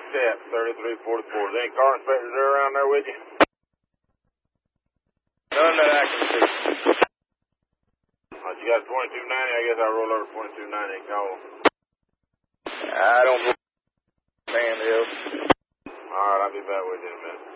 step, 3344. Is there any car inspectors there around there with you? None that I can see. You got 2290, I guess I'll roll over 2290 and call. I don't know. Man, Alright, I'll be back with you in a minute.